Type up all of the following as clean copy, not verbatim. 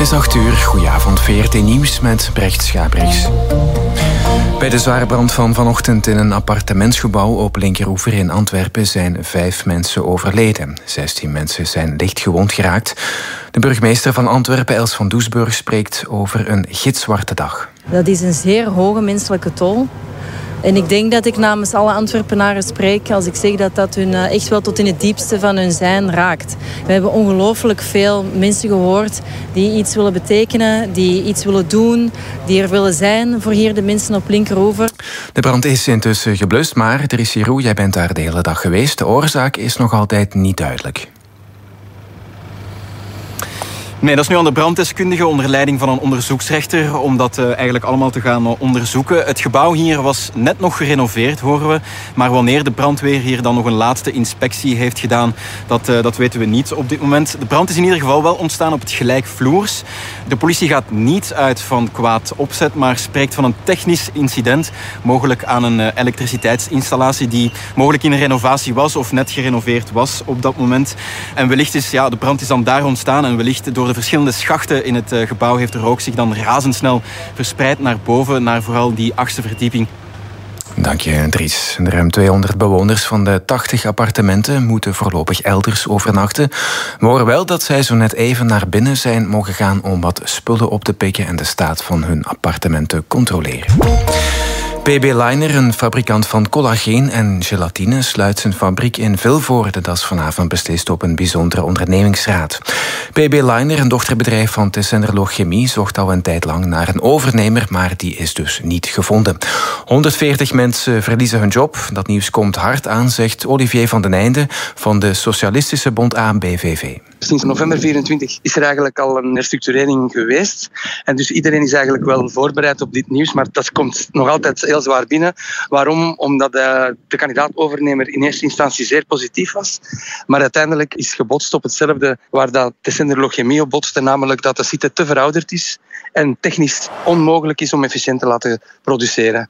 is 8:00. Goedenavond, VRT Nieuws met Brecht Schaprechts. Bij de zware brand van vanochtend in een appartementsgebouw op Linkeroever in Antwerpen zijn 5 mensen overleden. 16 mensen zijn licht gewond geraakt. De burgemeester van Antwerpen, Els van Doesburg, spreekt over een gitzwarte dag. Dat is een zeer hoge menselijke tol. En ik denk dat ik namens alle Antwerpenaren spreek als ik zeg dat dat hun echt wel tot in het diepste van hun zijn raakt. We hebben ongelooflijk veel mensen gehoord die iets willen betekenen, die iets willen doen, die er willen zijn voor hier de mensen op Linkeroever. De brand is intussen geblust, maar Drissi Roux, jij bent daar de hele dag geweest. De oorzaak is nog altijd niet duidelijk. Nee, dat is nu aan de branddeskundige onder leiding van een onderzoeksrechter om dat eigenlijk allemaal te gaan onderzoeken. Het gebouw hier was net nog gerenoveerd, horen we. Maar wanneer de brandweer hier dan nog een laatste inspectie heeft gedaan, dat weten we niet op dit moment. De brand is in ieder geval wel ontstaan op het gelijkvloers. De politie gaat niet uit van kwaad opzet, maar spreekt van een technisch incident. Mogelijk aan een elektriciteitsinstallatie die mogelijk in een renovatie was of net gerenoveerd was op dat moment. En wellicht is de brand is dan daar ontstaan en wellicht door de verschillende schachten in het gebouw heeft de rook zich dan razendsnel verspreid naar boven, naar vooral die 8e verdieping. Dank je, Dries. De ruim 200 bewoners van de 80 appartementen moeten voorlopig elders overnachten. We horen wel dat zij zo net even naar binnen zijn mogen gaan om wat spullen op te pikken en de staat van hun appartement te controleren. PB Leiner, een fabrikant van collageen en gelatine, sluit zijn fabriek in Vilvoorde. Dat is vanavond beslist op een bijzondere ondernemingsraad. PB Leiner, een dochterbedrijf van Tessenderlo Chemie, zocht al een tijd lang naar een overnemer, maar die is dus niet gevonden. 140 mensen verliezen hun job. Dat nieuws komt hard aan, zegt Olivier van den Einde van de Socialistische Bond ABVV. Sinds november 24 is er eigenlijk al een herstructurering geweest. En dus iedereen is eigenlijk wel voorbereid op dit nieuws. Maar dat komt nog altijd heel zwaar binnen. Waarom? Omdat de kandidaat-overnemer in eerste instantie zeer positief was. Maar uiteindelijk is gebotst op hetzelfde waar dat Tessenderlo Chemie op botste. Namelijk dat de site te verouderd is en technisch onmogelijk is om efficiënt te laten produceren.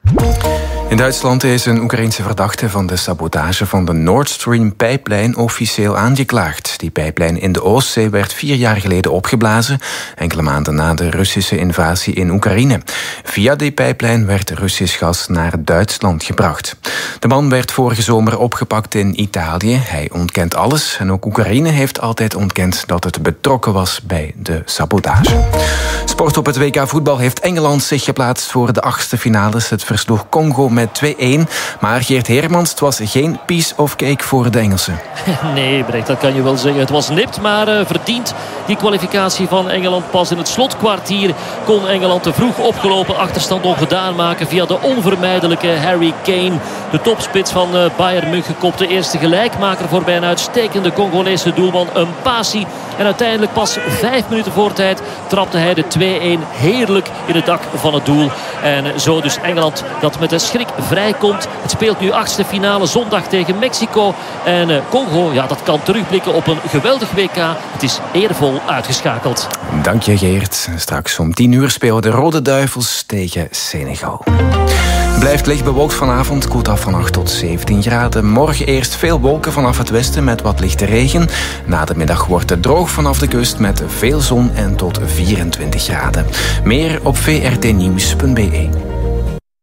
In Duitsland is een Oekraïense verdachte van de sabotage van de Nord Stream-pijplijn officieel aangeklaagd. Die pijplijn in de Oostzee werd 4 jaar geleden opgeblazen, enkele maanden na de Russische invasie in Oekraïne. Via die pijplijn werd Russisch gas naar Duitsland gebracht. De man werd vorige zomer opgepakt in Italië. Hij ontkent alles en ook Oekraïne heeft altijd ontkend dat het betrokken was bij de sabotage. Sport op het WK voetbal heeft Engeland zich geplaatst voor de 8e finales. Het versloeg Congo met 2-1. Maar Geert Heermans, het was geen piece of cake voor de Engelsen. Nee, Brecht, dat kan je wel zeggen. Het was nipt, maar verdiend. Die kwalificatie van Engeland pas in het slotkwartier kon Engeland de vroeg opgelopen achterstand ongedaan maken via de onvermijdelijke Harry Kane. De topspits van Bayern München kopte eerst de gelijkmaker voorbij een uitstekende Congolese doelman Mpasi. En uiteindelijk pas 5 minuten voor tijd trapte hij de 2-1 heerlijk in het dak van het doel. En zo dus Engeland dat met een schrik vrijkomt. Het speelt nu 8e finale zondag tegen Mexico. En Congo, dat kan terugblikken op een geweldig WK. Het is eervol uitgeschakeld. Dank je, Geert. Straks om 10 uur spelen de Rode Duivels tegen Senegal. Blijft licht bewolkt vanavond, koelt af van 8 tot 17 graden. Morgen eerst veel wolken vanaf het westen met wat lichte regen. Na de middag wordt het droog vanaf de kust met veel zon en tot 24 graden. Meer op vrtnieuws.be.